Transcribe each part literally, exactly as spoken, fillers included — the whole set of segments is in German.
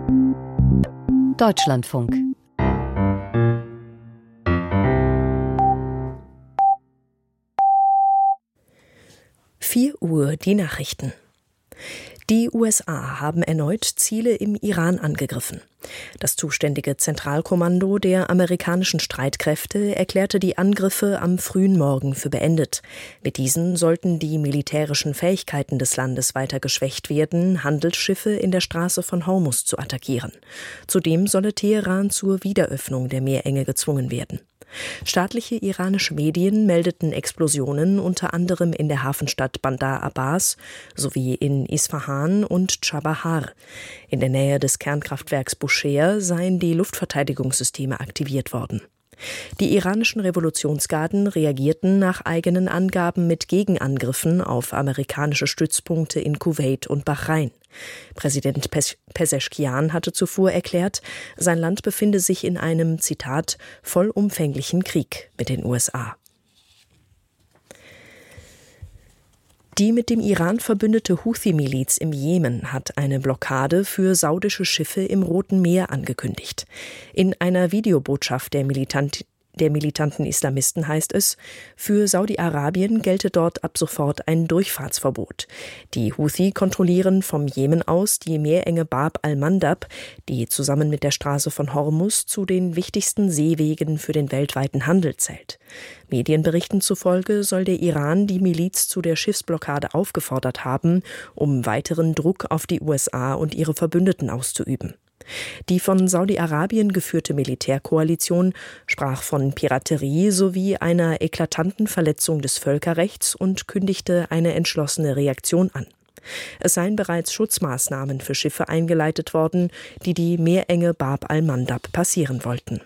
Deutschlandfunk. vier Uhr die Nachrichten. Die U S A haben erneut Ziele im Iran angegriffen. Das zuständige Zentralkommando der amerikanischen Streitkräfte erklärte die Angriffe am frühen Morgen für beendet. Mit diesen sollten die militärischen Fähigkeiten des Landes weiter geschwächt werden, Handelsschiffe in der Straße von Hormuz zu attackieren. Zudem solle Teheran zur Wiederöffnung der Meerenge gezwungen werden. Staatliche iranische Medien meldeten Explosionen unter anderem in der Hafenstadt Bandar Abbas sowie in Isfahan und Chabahar. In der Nähe des Kernkraftwerks Bushehr seien die Luftverteidigungssysteme aktiviert worden. Die iranischen Revolutionsgarden reagierten nach eigenen Angaben mit Gegenangriffen auf amerikanische Stützpunkte in Kuwait und Bahrain. Präsident Peseschkian hatte zuvor erklärt, sein Land befinde sich in einem, Zitat, vollumfänglichen Krieg mit den U S A. Die mit dem Iran verbündete Houthi-Miliz im Jemen hat eine Blockade für saudische Schiffe im Roten Meer angekündigt. In einer Videobotschaft der Militant Der militanten Islamisten heißt es, für Saudi-Arabien gelte dort ab sofort ein Durchfahrtsverbot. Die Houthi kontrollieren vom Jemen aus die Meerenge Bab al-Mandab, die zusammen mit der Straße von Hormuz zu den wichtigsten Seewegen für den weltweiten Handel zählt. Medienberichten zufolge soll der Iran die Miliz zu der Schiffsblockade aufgefordert haben, um weiteren Druck auf die U S A und ihre Verbündeten auszuüben. Die von Saudi-Arabien geführte Militärkoalition sprach von Piraterie sowie einer eklatanten Verletzung des Völkerrechts und kündigte eine entschlossene Reaktion an. Es seien bereits Schutzmaßnahmen für Schiffe eingeleitet worden, die die Meerenge Bab al-Mandab passieren wollten.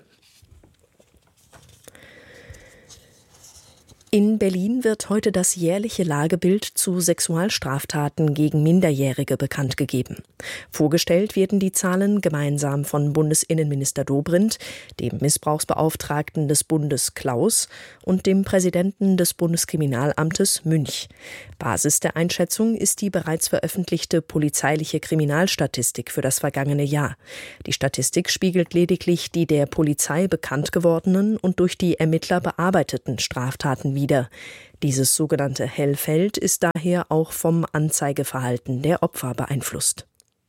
In Berlin wird heute das jährliche Lagebild zu Sexualstraftaten gegen Minderjährige bekannt gegeben. Vorgestellt werden die Zahlen gemeinsam von Bundesinnenminister Dobrindt, dem Missbrauchsbeauftragten des Bundes Klaus und dem Präsidenten des Bundeskriminalamtes Münch. Basis der Einschätzung ist die bereits veröffentlichte polizeiliche Kriminalstatistik für das vergangene Jahr. Die Statistik spiegelt lediglich die der Polizei bekannt gewordenen und durch die Ermittler bearbeiteten Straftaten wider. Wieder. Dieses sogenannte Hellfeld ist daher auch vom Anzeigeverhalten der Opfer beeinflusst.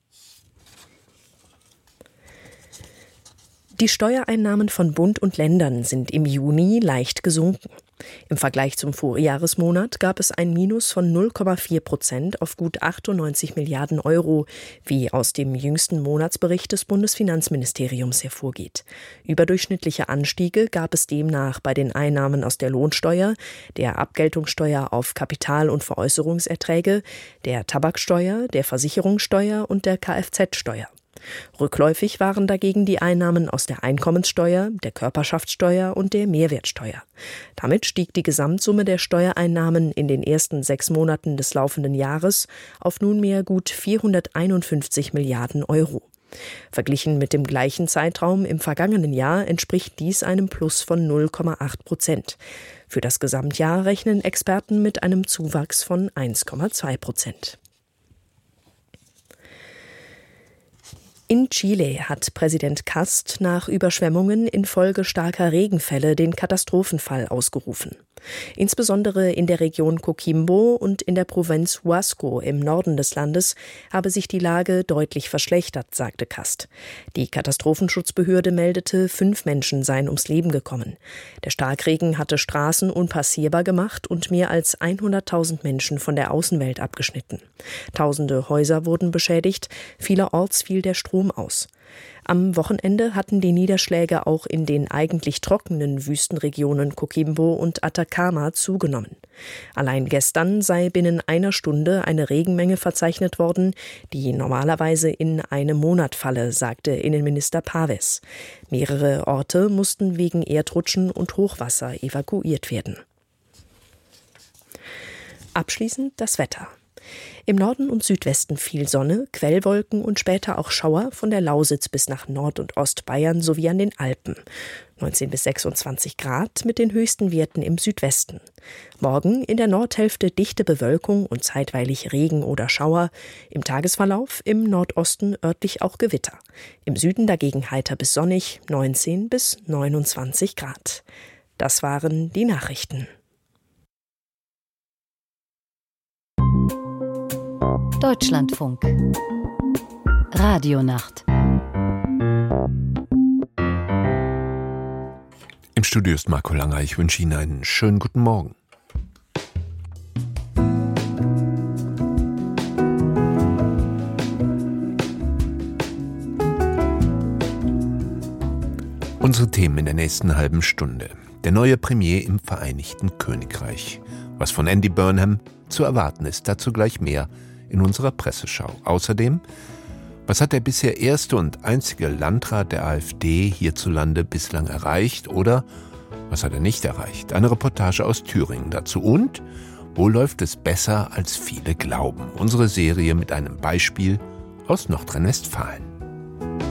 Die Steuereinnahmen von Bund und Ländern sind im Juni leicht gesunken. Im Vergleich zum Vorjahresmonat gab es ein Minus von null Komma vier Prozent auf gut achtundneunzig Milliarden Euro, wie aus dem jüngsten Monatsbericht des Bundesfinanzministeriums hervorgeht. Überdurchschnittliche Anstiege gab es demnach bei den Einnahmen aus der Lohnsteuer, der Abgeltungssteuer auf Kapital- und Veräußerungserträge, der Tabaksteuer, der Versicherungssteuer und der Kfz-Steuer. Rückläufig waren dagegen die Einnahmen aus der Einkommenssteuer, der Körperschaftssteuer und der Mehrwertsteuer. Damit stieg die Gesamtsumme der Steuereinnahmen in den ersten sechs Monaten des laufenden Jahres auf nunmehr gut vierhunderteinundfünfzig Milliarden Euro. Verglichen mit dem gleichen Zeitraum im vergangenen Jahr entspricht dies einem Plus von null Komma acht Prozent. Für das Gesamtjahr rechnen Experten mit einem Zuwachs von eins Komma zwei Prozent. In Chile hat Präsident Kast nach Überschwemmungen infolge starker Regenfälle den Katastrophenfall ausgerufen. Insbesondere in der Region Coquimbo und in der Provinz Huasco im Norden des Landes habe sich die Lage deutlich verschlechtert, sagte Kast. Die Katastrophenschutzbehörde meldete, fünf Menschen seien ums Leben gekommen. Der Starkregen hatte Straßen unpassierbar gemacht und mehr als hunderttausend Menschen von der Außenwelt abgeschnitten. Tausende Häuser wurden beschädigt, vielerorts fiel der Strom aus. Am Wochenende hatten die Niederschläge auch in den eigentlich trockenen Wüstenregionen Coquimbo und Atacama zugenommen. Allein gestern sei binnen einer Stunde eine Regenmenge verzeichnet worden, die normalerweise in einem Monat falle, sagte Innenminister Pávez. Mehrere Orte mussten wegen Erdrutschen und Hochwasser evakuiert werden. Abschließend das Wetter. Im Norden und Südwesten viel Sonne, Quellwolken und später auch Schauer von der Lausitz bis nach Nord- und Ostbayern sowie an den Alpen. neunzehn bis sechsundzwanzig Grad mit den höchsten Werten im Südwesten. Morgen in der Nordhälfte dichte Bewölkung und zeitweilig Regen oder Schauer. Im Tagesverlauf im Nordosten örtlich auch Gewitter. Im Süden dagegen heiter bis sonnig, neunzehn bis neunundzwanzig Grad. Das waren die Nachrichten. Deutschlandfunk Radionacht. Im Studio ist Marco Langer. Ich wünsche Ihnen einen schönen guten Morgen. Unsere Themen in der nächsten halben Stunde. Der neue Premier im Vereinigten Königreich. Was von Andy Burnham zu erwarten ist, dazu gleich mehr in unserer Presseschau. Außerdem, was hat der bisher erste und einzige Landrat der AfD hierzulande bislang erreicht oder was hat er nicht erreicht? Eine Reportage aus Thüringen dazu. Und wo läuft es besser, als viele glauben? Unsere Serie mit einem Beispiel aus Nordrhein-Westfalen.